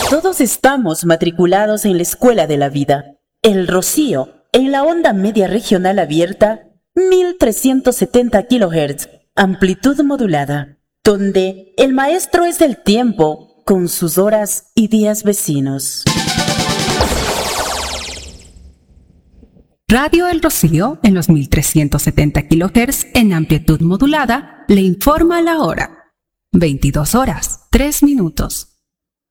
Todos estamos matriculados en la escuela de la vida. El Rocío, en la onda media regional abierta, 1370 kHz, amplitud modulada, donde el maestro es el tiempo con sus horas y días vecinos. Radio El Rocío, en los 1370 kHz en amplitud modulada, le informa la hora. 22 horas, 3 minutos.